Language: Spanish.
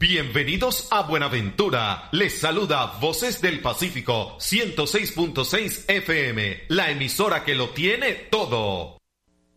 Bienvenidos a Buenaventura. Les saluda Voces del Pacífico 106.6 FM, la emisora que lo tiene todo.